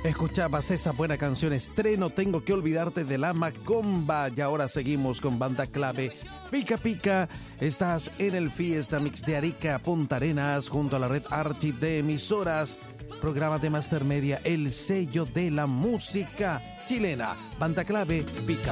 Escuchabas esa buena canción estreno, Tengo que olvidarte, de la Macomba. Y ahora seguimos con Banda Clave, Pica Pica. Estás en el Fiesta Mix de Arica, Punta Arenas, junto a la red Archi de emisoras. Programa de Master Media, el sello de la música chilena. Banda Clave, Pica